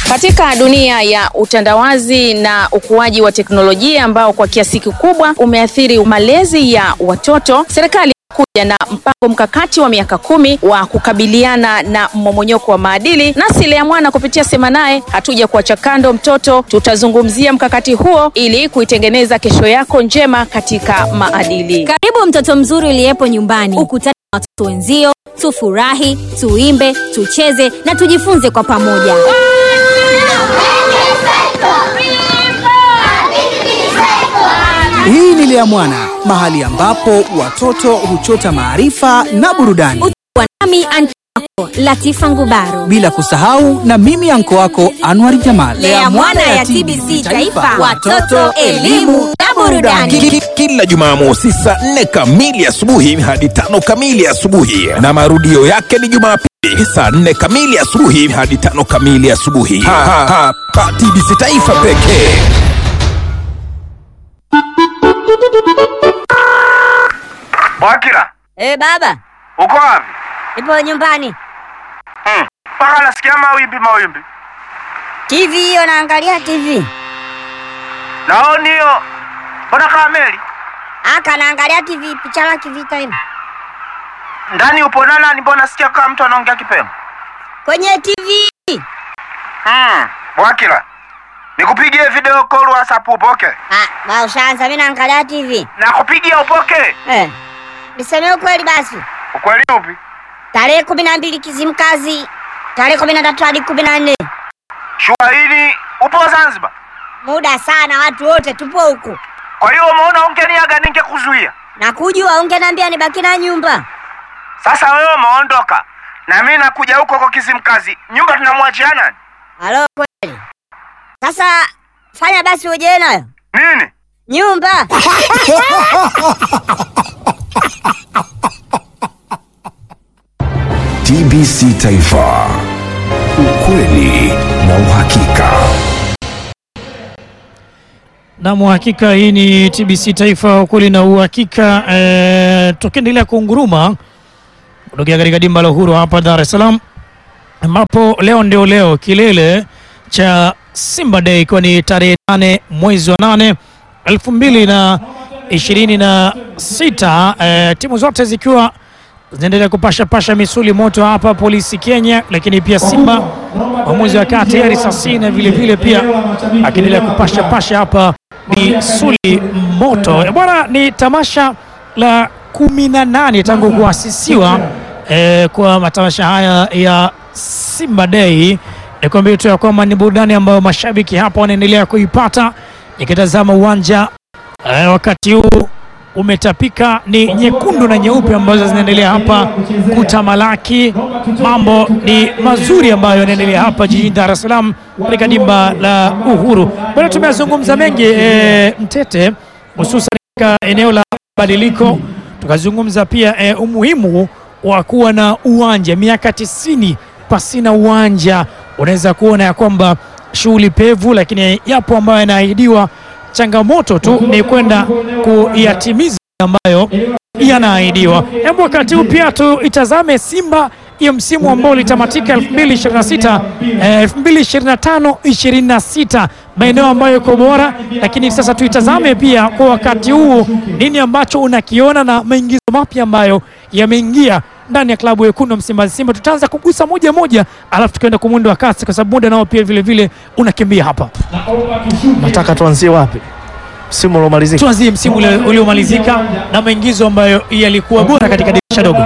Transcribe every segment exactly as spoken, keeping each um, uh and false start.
Katika dunia ya utandawazi na ukuaji wa teknolojia ambao kwa kiasi kikubwa umeathiri malezi ya watoto, serikali kuja na mpango mkakati wa miaka kumi wa kukabiliana na mmomonyoko wa maadili. Nasi Lea Mwana kupitia Sema Naye hatuja kuacha kando mtoto, tutazungumzia mkakati huo ili kuitengeneza kesho yako njema katika maadili. Karibu mtoto mzuri uliyepo nyumbani, ukutane na watoto wenzio, tufurahi, tuimbe, tucheze na tujifunze kwa pamoja. Hii ni Lea Mwana, mahali ambapo watoto huchota maarifa na burudani. Utakuwa nami anti wako Latifa Ngubaro, bila kusahau na mimi anko wako Anwar Jamal. Lea Mwana ya T B C Taifa, watoto, elimu na burudani. Kila Jumamosi saa nne kamili asubuhi hadi tano kamili asubuhi, na marudio yake ni Jumapili saa nne kamili asubuhi hadi tano kamili asubuhi. Ha ha ha, pa T B C Taifa pekee. Wakila. Eh, baba. Uko wapi? Nipo nyumbani. Hmm. Paka nasikia mawimbi mawimbi. T V hiyo, naangalia T V. Naoni hiyo. Mbona kameli? Aka naangalia T V, picha la kivita hivi. Ndani upo na nani? Mbona nasikia kama mtu anaongea kipemo? Kwenye T V. Hmm. Wakila. Nikupigie video call WhatsApp upoke? Ah, ba ushaanza, mimi naangalia T V. Nakupigia upoke? Eh. Niseme ukweli basi. Ukweli upi? Tarehe kumi na mbili Kizimkazi, tarehe kumi na tatu hadi kumi na nne. Shua hili upo Zanzibar? Muda sana, watu wote tupo huku. Kwa hiyo umeona ungeniaga ningekuzuia. Na kujua ungeniambia nibaki na nyumba. Sasa wewe umeondoka. Na mimi nakuja huko kwa Kizimkazi. Nyumba tunamwachia nani? Halo kweli. Sasa fanya basi uje nayo. Nini? Nyumba. T B C Taifa, ukweli na uhakika. Na uhakika, hii ni T B C Taifa, ukweli na uhakika. E, tukiendelea kuunguruma kutokea katika dimba la Uhuru hapa Dar es Salaam, ambapo leo ndio leo kilele cha Simba Day, kwa ni tarehe nane mwezi wa nane elfu mbili na ishirini na sita. E, timu zote zikiwa zinaendelea kupasha pasha misuli moto hapa, Polisi Kenya, lakini pia Simba mwamuzi wa kati ya risasi, na vile vile pia akiendelea kupasha pasha hapa misuli moto. E, bwana, ni tamasha la kumi na nane tangu kuasisiwa e, kwa matamasha haya ya Simba Day. Nikwambia tu ya kwamba ni burudani ambayo mashabiki hapa wanaendelea kuipata. Nikitazama uwanja e, wakati huu umetapika, ni nyekundu na nyeupe ambazo zinaendelea hapa kutamalaki. Mambo ni mazuri ambayo yanaendelea hapa jijini Dar es Salaam katika dimba la Uhuru. Bwana, tumezungumza mengi e, Mtete, hususan katika eneo la badiliko. Tukazungumza pia e, umuhimu wa kuwa na uwanja. Miaka tisini pasina uwanja, unaweza kuona ya kwamba shughuli pevu, lakini yapo ambayo yanaahidiwa. Changamoto tu ni kwenda kuyatimiza ambayo yanaahidiwa. Hebu wakati huu pia tu itazame Simba ya msimu ambao ulitamatika elfu mbili ishirini na sita elfu mbili ishirini na tano ishirini na sita, maeneo ambayo yako bora, lakini sasa tuitazame pia kwa wakati huu nini ambacho unakiona na maingizo mapya ambayo yameingia ndani ya klabu ya Wekundu wa Msimbazi Simba. Tutaanza kugusa moja moja, alafu tukaenda kwa mwendo wa kasi, kwa sababu muda nao pia vile vile unakimbia hapa. Nataka tuanzie wapi? Msimu uliomalizika. Tuanzie msimu uliomalizika na maingizo ambayo yalikuwa bora katika dirisha dogo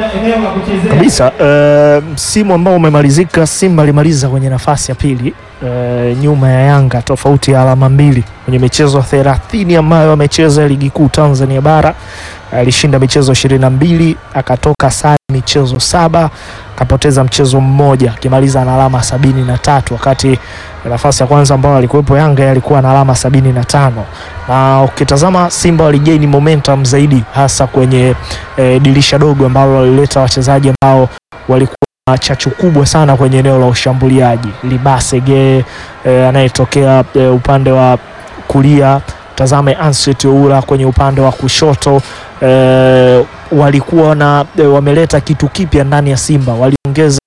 kabisa. Uh, msimu ambao umemalizika, Simba alimaliza kwenye nafasi ya pili uh, nyuma ya Yanga, tofauti ya alama mbili kwenye michezo thelathini ambayo amecheza ligi kuu Tanzania bara. Alishinda michezo ishirini na mbili, akatoka sare michezo saba, akapoteza mchezo mmoja, akimaliza na alama sabini na tatu, wakati nafasi ya kwanza ambao alikuwepo Yanga alikuwa na alama sabini na tano. Na ukitazama Simba waligain momentum zaidi, hasa kwenye e, dirisha dogo ambalo walileta wachezaji ambao walikuwa na chachu kubwa sana kwenye eneo la ushambuliaji. Libasege e, anayetokea e, upande wa kulia, tazame Anseti Oura kwenye upande wa kushoto. E, walikuwa na e, wameleta kitu kipya ndani ya Simba. Waliongeza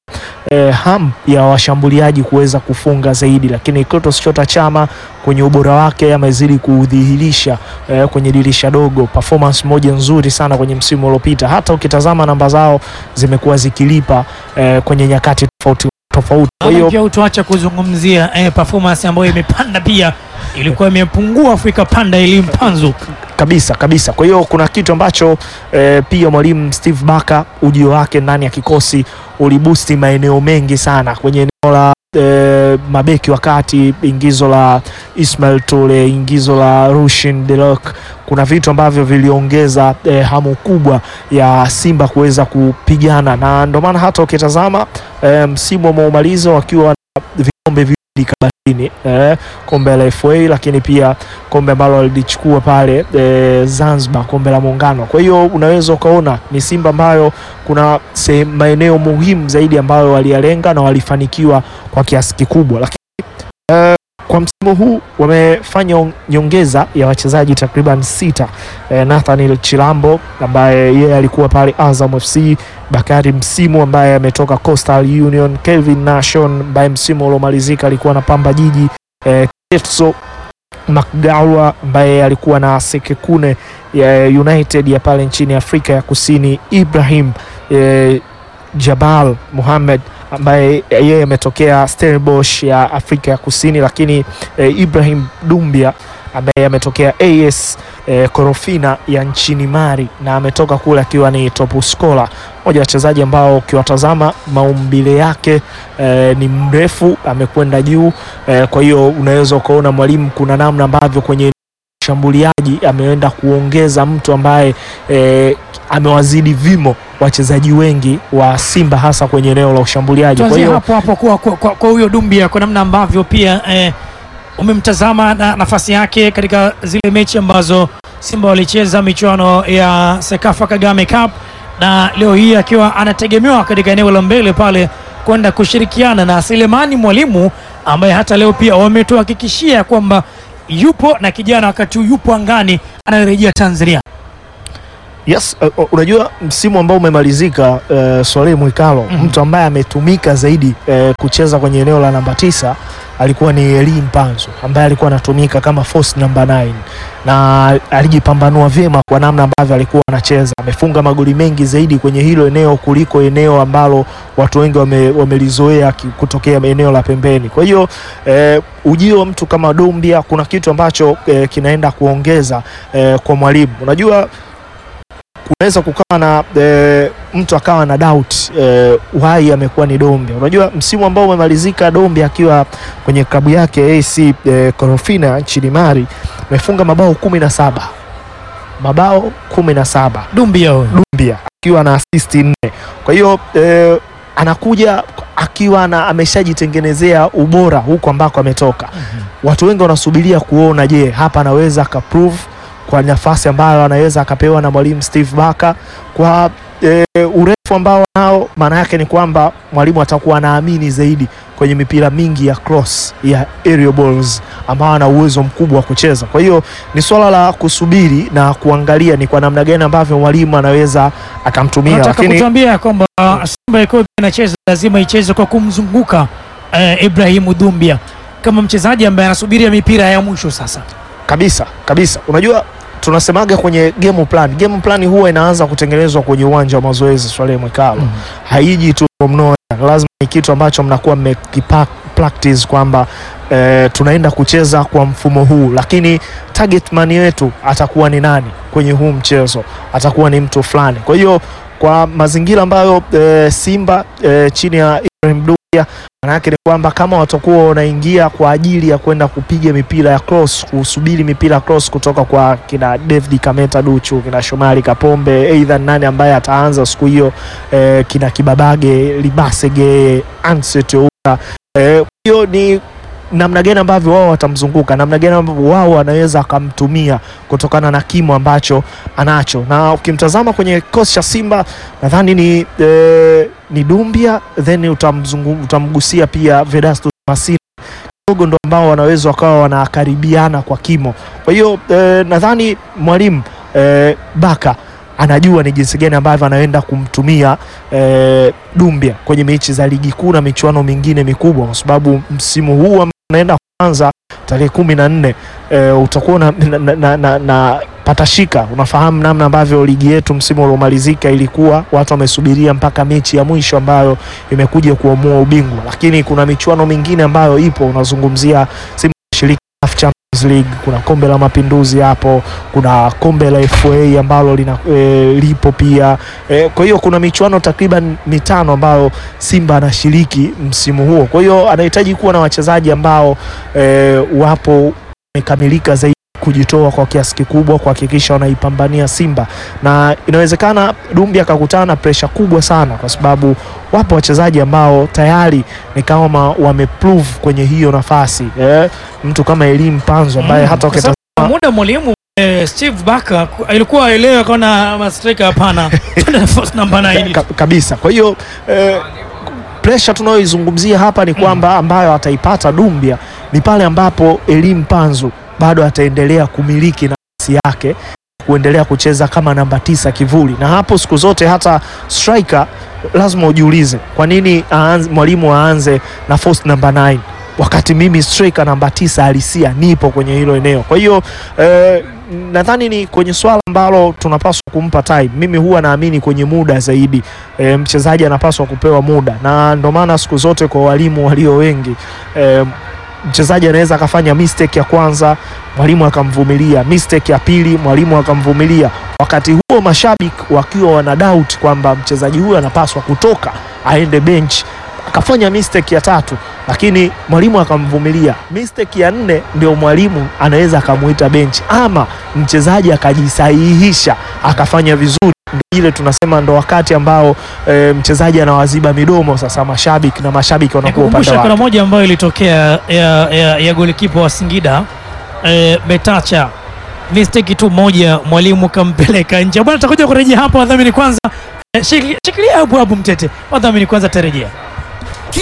eh, ham ya washambuliaji kuweza kufunga zaidi, lakini Clatous Chota Chama kwenye ubora wake amezidi kudhihirisha eh, kwenye dirisha dogo performance moja nzuri sana kwenye msimu uliopita. Hata ukitazama namba zao zimekuwa zikilipa eh, kwenye nyakati tofauti tofauti. Kwa hiyo pia utuacha kuzungumzia eh, performance ambayo imepanda pia ilikuwa imepungua Afrika panda ilimpanzu kabisa kabisa. Kwa hiyo kuna kitu ambacho eh, pia mwalimu Steve Barker ujio wake ndani ya kikosi ulibusti maeneo mengi sana kwenye eneo la eh, mabeki wakati, ingizo la Ismail Tule, ingizo la Rushin Delok. Kuna vitu ambavyo viliongeza eh, hamu kubwa ya Simba kuweza kupigana, na ndio maana hata ukitazama eh, msimu wa maumalizo wakiwa na vikombe viwili kabatini, eh, kombe la F A lakini pia kombe ambalo walichukua pale eh, Zanzibar, kombe la Muungano. Kwa hiyo unaweza ukaona ni Simba ambayo kuna maeneo muhimu zaidi ambayo waliyalenga na walifanikiwa kwa kiasi kikubwa, lakini eh, kwa msimu huu wamefanya nyongeza ya wachezaji takriban sita. eh, Nathaniel Chilambo ambaye yeye alikuwa pale Azam F C, Bakari Msimu ambaye ametoka Coastal Union, Kelvin Nation ambaye msimu uliomalizika alikuwa na Pamba Jiji, eh, Ketso Makgawa ambaye alikuwa na Sekekune ya United ya pale nchini Afrika ya Kusini, Ibrahim eh, Jabal Muhammad ambaye yeye ametokea Stellenbosch ya Afrika ya Kusini, lakini eh, Ibrahim Dumbia ambaye ametokea A S eh, Korofina ya nchini Mali na ametoka kule akiwa ni top scorer. Mmoja wa wachezaji ambao ukiwatazama maumbile yake eh, ni mrefu, amekwenda juu, eh, kwa hiyo unaweza ukaona mwalimu kuna namna ambavyo kwenye shambuliaji ameenda kuongeza mtu ambaye eh, amewazidi vimo wachezaji wengi wa Simba hasa kwenye eneo la ushambuliaji. Kwa hiyo hapo hapo kwa kwa, kwa, kwa huyo Dumbia kwa namna ambavyo pia eh, umemtazama na nafasi yake katika zile mechi ambazo Simba walicheza michuano ya Sekafa Kagame Cup, na leo hii akiwa anategemewa katika eneo la mbele pale kwenda kushirikiana na Selemani Mwalimu ambaye hata leo pia wametuhakikishia kwamba yupo na kijana wakati yupo angani anarejea Tanzania. Yes, uh, unajua msimu ambao umemalizika uh, Swale Mwikalo, mm -hmm. mtu ambaye ametumika zaidi uh, kucheza kwenye eneo la namba tisa alikuwa ni Eli Mpanzu ambaye alikuwa anatumika kama force number nine na alijipambanua vyema kwa namna ambavyo alikuwa anacheza. Amefunga magoli mengi zaidi kwenye hilo eneo kuliko eneo ambalo watu wengi wamelizoea wame kutokea eneo la pembeni. Kwa hiyo eh, ujio mtu kama Dumbia kuna kitu ambacho eh, kinaenda kuongeza eh, kwa mwalimu. Unajua unaweza kukawa na e, mtu akawa na doubt e, uhai amekuwa ni Dombe. Unajua msimu ambao umemalizika Dombe akiwa kwenye klabu yake A C e, Korofina nchini Mali amefunga mabao kumi na saba. Mabao kumi na saba. Dumbia huyo. Dumbia akiwa na assist nne. Kwa hiyo e, anakuja akiwa na ameshajitengenezea ubora huko ambako ametoka. Mm-hmm. Watu wengi wanasubiria kuona je, hapa anaweza ka prove kwa nafasi ambayo anaweza akapewa na mwalimu Steve Barker kwa e, urefu ambao nao, maana yake ni kwamba mwalimu atakuwa anaamini zaidi kwenye mipira mingi ya cross ya aerial balls ambao ana uwezo mkubwa wa kucheza. Kwa hiyo ni swala la kusubiri na kuangalia ni kwa namna gani ambavyo mwalimu anaweza akamtumia. Nataka lakini kutuambia kwamba Simba iko inacheza lazima icheze kwa kumzunguka uh, Ibrahim Dumbia kama mchezaji ambaye anasubiria mipira ya mwisho sasa. Kabisa, kabisa. Unajua tunasemaga kwenye game plan. Game plan huwa inaanza kutengenezwa kwenye uwanja wa mazoezi Swale Mwikalo. Mm. Haiji tu mnoa. Lazima ni kitu ambacho mnakuwa mmepractice kwamba e, tunaenda kucheza kwa mfumo huu, lakini target man yetu atakuwa ni nani kwenye huu mchezo? Atakuwa ni mtu fulani. Kwa hiyo kwa mazingira ambayo e, Simba e, chini ya Ibrahim Dumbia, maana yake ni kwamba kama watakuwa wanaingia kwa ajili ya kwenda kupiga mipira ya cross, kusubiri mipira ya cross kutoka kwa kina David Kameta Duchu, kina Shomari Kapombe, either nani ambaye ataanza siku hiyo, eh, kina Kibabage, Libasege, Anset Oura, eh, hiyo ni namna gani ambavyo wao watamzunguka, namna gani ambavyo wao wanaweza akamtumia kutokana na kimo ambacho anacho. Na ukimtazama kwenye kosi cha Simba nadhani ni e, ni Dumbia, then utamzungu, utamgusia pia Vedasto Masina kidogo, ndo ambao wanaweza wakawa wanakaribiana kwa kimo. Kwa hiyo e, nadhani mwalimu e, Baka anajua ni jinsi gani ambavyo anaenda kumtumia e, Dumbia kwenye mechi za ligi kuu na michuano mingine mikubwa, kwa sababu msimu huu anaenda kuanza tarehe kumi na nne e, utakuwa na, na, na, na, na patashika. Unafahamu namna ambavyo ligi yetu msimu uliomalizika ilikuwa watu wamesubiria mpaka mechi ya mwisho ambayo imekuja kuamua ubingwa, lakini kuna michuano mingine ambayo ipo. Unazungumzia Simba shiriki Champions League, kuna kombe la Mapinduzi hapo, kuna kombe la F A ambalo lina, e, lipo pia e, kwa hiyo kuna michuano takriban mitano ambayo Simba anashiriki msimu huo. Kwa hiyo anahitaji kuwa na wachezaji ambao e, wapo wamekamilika zaidi kujitoa kwa kiasi kikubwa kuhakikisha wanaipambania Simba, na inawezekana Dumbia akakutana na pressure kubwa sana, kwa sababu wapo wachezaji ambao tayari ni kama wameprove kwenye hiyo nafasi eh, mtu kama Elie Mpanzu ambaye mm, hata ukitazama muda mwalimu eh, Steve Barker ilikuwa aelewa kana ma striker hapana tuna first number nine ka, kabisa. Kwa hiyo eh, pressure tunayoizungumzia hapa ni kwamba ambayo ataipata Dumbia ni pale ambapo Elie Mpanzu bado ataendelea kumiliki nafasi yake, kuendelea kucheza kama namba tisa kivuli, na hapo siku zote hata striker lazima ujiulize kwa nini aanze, mwalimu aanze na first number nine wakati mimi striker namba tisa halisia nipo kwenye hilo eneo. Kwa hiyo eh, nadhani ni kwenye swala ambalo tunapaswa kumpa time. Mimi huwa naamini kwenye muda zaidi, e, mchezaji anapaswa kupewa muda, na ndio maana siku zote kwa walimu walio wengi e, mchezaji anaweza akafanya mistake ya kwanza, mwalimu akamvumilia, mistake ya pili, mwalimu akamvumilia, wakati huo mashabiki wakiwa wana doubt kwamba mchezaji huyu anapaswa kutoka aende bench, akafanya mistake ya tatu lakini mwalimu akamvumilia, mistake ya nne ndio mwalimu anaweza akamuita bench, ama mchezaji akajisahihisha akafanya vizuri. Ndio ile tunasema ndo wakati ambao e, mchezaji anawaziba midomo sasa mashabiki, na mashabiki wanakuwa upande wake. Kuna moja ambayo ilitokea ya, ya, ya golikipa wa Singida e, Betacha, mistake tu moja mwalimu kampeleka nje. Bwana tutakuja kurejea hapo, wadhamini kwanza e, shikilia hapo hapo Mtete, wadhamini kwanza tarejea.